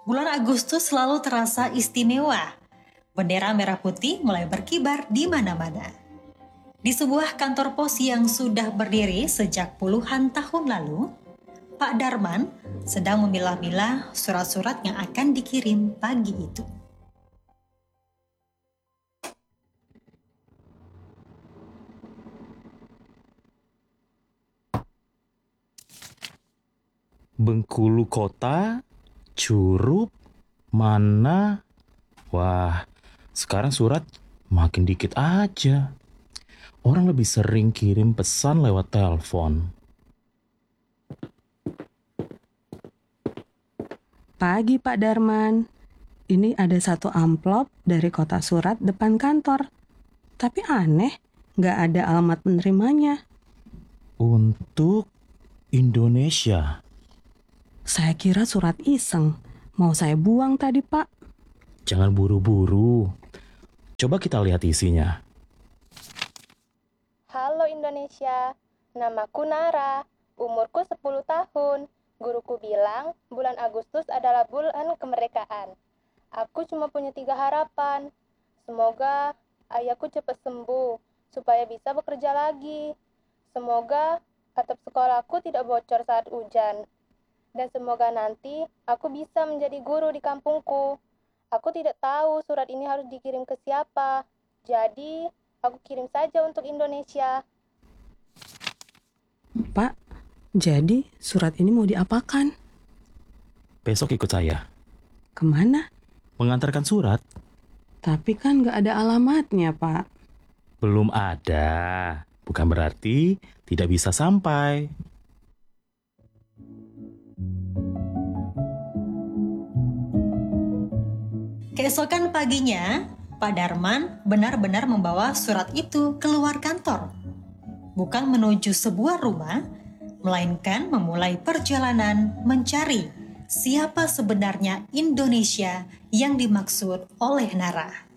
Bulan Agustus selalu terasa istimewa. Bendera merah putih mulai berkibar di mana-mana. Di sebuah kantor pos yang sudah berdiri sejak puluhan tahun lalu, Pak Darman sedang memilah-milah surat-surat yang akan dikirim pagi itu. Bengkulu Kota, Curup, mana? Wah, sekarang surat makin dikit aja. Orang lebih sering kirim pesan lewat telepon. Pagi Pak Darman, ini ada satu amplop dari kotak surat depan kantor. Tapi aneh, nggak ada alamat penerimanya. Untuk Indonesia. Saya kira surat iseng, mau saya buang tadi Pak. Jangan buru-buru. Coba kita lihat isinya. Halo Indonesia, namaku Nara, umurku 10 tahun. Guruku bilang bulan Agustus adalah bulan kemerdekaan. Aku cuma punya 3 harapan. Semoga ayahku cepat sembuh, supaya bisa bekerja lagi. Semoga atap sekolahku tidak bocor saat hujan. Dan semoga nanti aku bisa menjadi guru di kampungku. Aku tidak tahu surat ini harus dikirim ke siapa. Jadi, aku kirim saja untuk Indonesia. Pak, jadi surat ini mau diapakan? Besok ikut saya. Kemana? Mengantarkan surat? Tapi kan nggak ada alamatnya Pak. Belum ada. Bukan berarti tidak bisa sampai. Keesokan paginya, Pak Darman benar-benar membawa surat itu keluar kantor. Bukan menuju sebuah rumah, melainkan memulai perjalanan mencari siapa sebenarnya Indonesia yang dimaksud oleh Nara.